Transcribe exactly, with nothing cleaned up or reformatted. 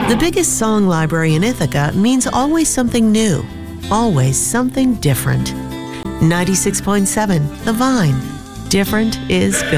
The biggest song library in Ithaca means always something new, always something different. ninety-six point seven The Vine. Different is good.